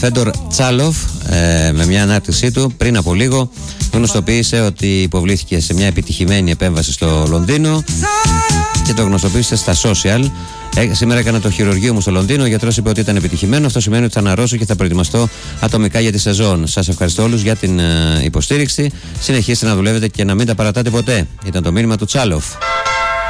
Φέντορ Τσάλοφ, με μια ανάρτησή του πριν από λίγο, γνωστοποίησε ότι υποβλήθηκε σε μια επιτυχημένη επέμβαση στο Λονδίνο και το γνωστοποίησε στα social. Σήμερα έκανα το χειρουργείο μου στο Λονδίνο. Ο γιατρός είπε ότι ήταν επιτυχημένο. Αυτό σημαίνει ότι θα αναρρώσω και θα προετοιμαστώ ατομικά για τη σεζόν. Σας ευχαριστώ όλους για την υποστήριξη. Συνεχίστε να δουλεύετε και να μην τα παρατάτε ποτέ. Ήταν το μήνυμα του Τσάλοφ.